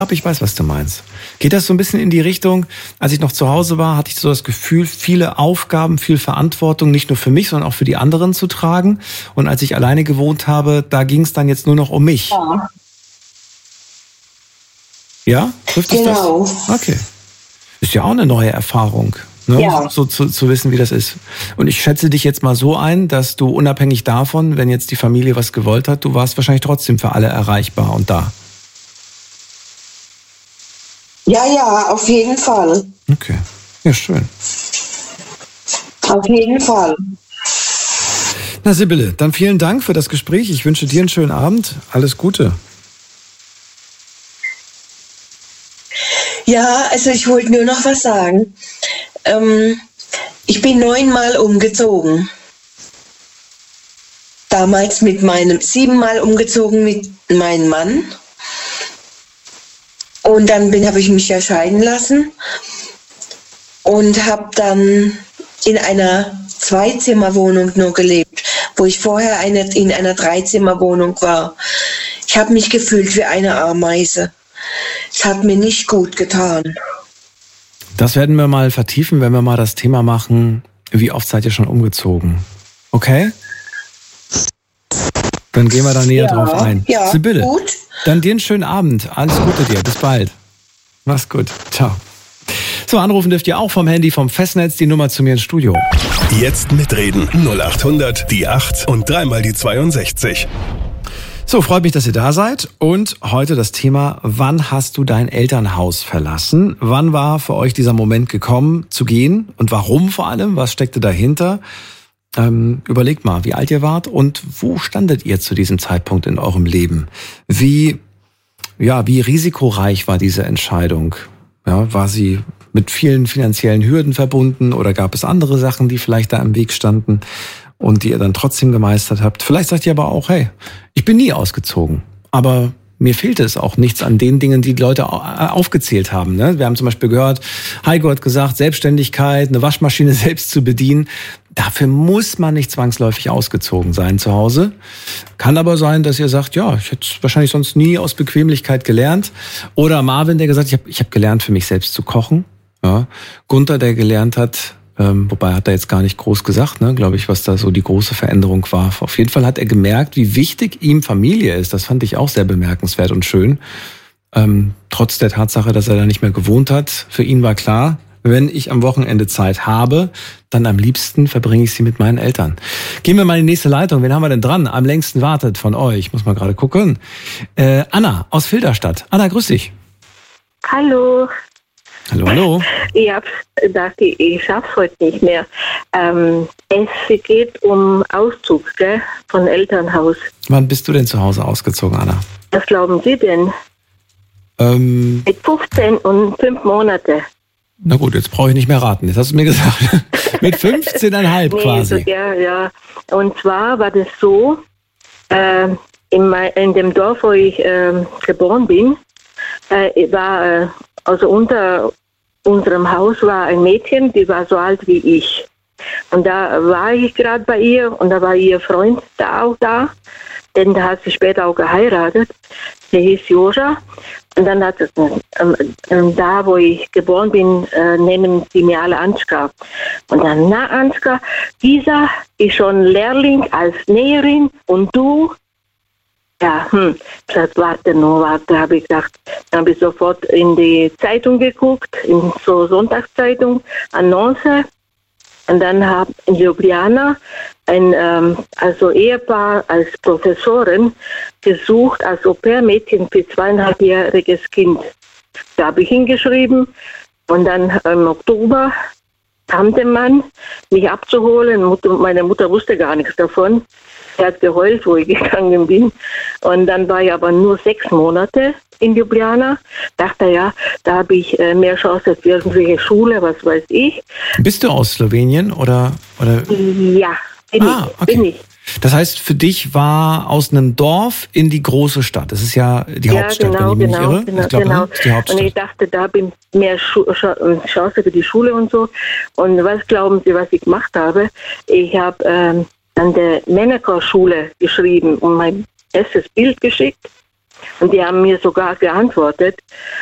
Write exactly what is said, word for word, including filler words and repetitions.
Ich weiß, was du meinst. Geht das so ein bisschen in die Richtung, als ich noch zu Hause war, hatte ich so das Gefühl, viele Aufgaben, viel Verantwortung, nicht nur für mich, sondern auch für die anderen zu tragen. Und als ich alleine gewohnt habe, da ging es dann jetzt nur noch um mich. Ja. Ja? Trifft es Genau. das? Okay. Ist ja auch eine neue Erfahrung, ne? Ja. So zu, zu wissen, wie das ist. Und ich schätze dich jetzt mal so ein, dass du unabhängig davon, wenn jetzt die Familie was gewollt hat, du warst wahrscheinlich trotzdem für alle erreichbar und da. Ja, ja, auf jeden Fall. Okay, ja, schön. Auf jeden Fall. Na Sibylle, dann vielen Dank für das Gespräch. Ich wünsche dir einen schönen Abend. Alles Gute. Ja, also ich wollte nur noch was sagen. Ähm, ich bin neunmal umgezogen. Damals mit meinem, siebenmal umgezogen mit meinem Mann. Und dann bin, habe ich mich ja scheiden lassen und habe dann in einer Zweizimmerwohnung nur gelebt, wo ich vorher eine, in einer Dreizimmerwohnung war. Ich habe mich gefühlt wie eine Ameise. Es hat mir nicht gut getan. Das werden wir mal vertiefen, wenn wir mal das Thema machen, wie oft seid ihr schon umgezogen? Okay? Dann gehen wir da näher Ja, drauf ein. ja, Sibylle, gut. dann dir einen schönen Abend. Alles Gute dir. Bis bald. Mach's gut. Ciao. So, anrufen dürft ihr auch vom Handy, vom Festnetz, die Nummer zu mir ins Studio. Jetzt mitreden. null acht hundert, die acht und dreimal die zweiundsechzig. So, freut mich, dass ihr da seid. Und heute das Thema, wann hast du dein Elternhaus verlassen? Wann war für euch dieser Moment gekommen, zu gehen? Und warum vor allem? Was steckte dahinter? Ähm, überlegt mal, wie alt ihr wart und wo standet ihr zu diesem Zeitpunkt in eurem Leben? Wie, ja, wie risikoreich war diese Entscheidung? Ja, war sie mit vielen finanziellen Hürden verbunden oder gab es andere Sachen, die vielleicht da im Weg standen und die ihr dann trotzdem gemeistert habt? Vielleicht sagt ihr aber auch, hey, ich bin nie ausgezogen, aber mir fehlte es auch nichts an den Dingen, die die Leute aufgezählt haben. Wir haben zum Beispiel gehört, Heiko hat gesagt, Selbstständigkeit, eine Waschmaschine selbst zu bedienen. Dafür muss man nicht zwangsläufig ausgezogen sein zu Hause. Kann aber sein, dass ihr sagt, ja, ich hätte es wahrscheinlich sonst nie aus Bequemlichkeit gelernt. Oder Marvin, der gesagt hat, ich habe ich hab gelernt, für mich selbst zu kochen. Ja. Gunther, der gelernt hat, ähm, wobei hat er jetzt gar nicht groß gesagt, ne, glaube ich, was da so die große Veränderung war. Auf jeden Fall hat er gemerkt, wie wichtig ihm Familie ist. Das fand ich auch sehr bemerkenswert und schön. Ähm, trotz der Tatsache, dass er da nicht mehr gewohnt hat. Für ihn war klar, wenn ich am Wochenende Zeit habe, dann am liebsten verbringe ich sie mit meinen Eltern. Gehen wir mal in die nächste Leitung. Wen haben wir denn dran? Am längsten wartet von euch. Ich muss mal gerade gucken. Äh, Anna aus Filderstadt. Anna, grüß dich. Hallo. Hallo, hallo. Ich habe gedacht, ich, ich schaffe es heute nicht mehr. Ähm, es geht um Auszug, gell, von Elternhaus. Wann bist du denn zu Hause ausgezogen, Anna? Was glauben Sie denn? Ähm, Mit fünfzehn und fünf Monate. Na gut, jetzt brauche ich nicht mehr raten. Jetzt hast du mir gesagt. Mit fünfzehn Komma fünf Nee, quasi. so, ja, ja. Und zwar war das so, äh, in, mein, in dem Dorf, wo ich äh, geboren bin, äh, war, äh, also unter unserem Haus war ein Mädchen, die war so alt wie ich. Und da war ich gerade bei ihr und da war ihr Freund da auch da, denn da hat sie später auch geheiratet. Sie hieß Joja. Und dann hat es, ähm, ähm, da wo ich geboren bin, äh, nennen sie mir alle Anschka. Und dann, na Anschka, dieser ist schon Lehrling als Näherin und du? Ja, hm, ich sag, warte nur, warte, habe ich gedacht. Dann habe ich sofort in die Zeitung geguckt, in so Sonntagszeitung, Annonce. Und dann habe in Ljubljana ein ähm, also Ehepaar als Professorin gesucht als Au-pair-Mädchen für zweieinhalbjähriges Kind. Da habe ich hingeschrieben und dann im Oktober kam der Mann, mich abzuholen. Mutter, meine Mutter wusste gar nichts davon. Sie hat geheult, wo ich gegangen bin. Und dann war ich aber nur sechs Monate in Ljubljana. Dachte, ja, da habe ich äh, mehr Chance für irgendwelche Schule, was weiß ich. Bist du aus Slowenien oder? oder? Ja, bin, ah, ich, okay. bin ich. Das heißt, für dich war aus einem Dorf in die große Stadt. Das ist ja die ja, Hauptstadt, genau, wenn ich mich genau, nicht irre. Genau, ich glaube, genau. das ist die Hauptstadt. Und ich dachte, da bin ich mehr Schu- Chance für die Schule und so. Und was glauben Sie, was ich gemacht habe? Ich habe ähm, an der Männerchorschule geschrieben und mein erstes Bild geschickt. Und die haben mir sogar geantwortet,